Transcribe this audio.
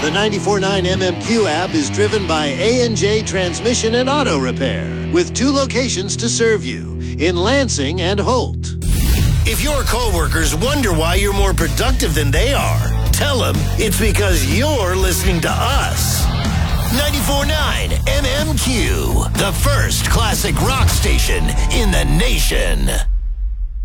The 94.9 MMQ app is driven by A&J Transmission and Auto Repair, with 2 locations to serve you, in Lansing and Holt. If your coworkers wonder why you're more productive than they are, tell them it's because you're listening to us. 94.9 MMQ, the first classic rock station in the nation.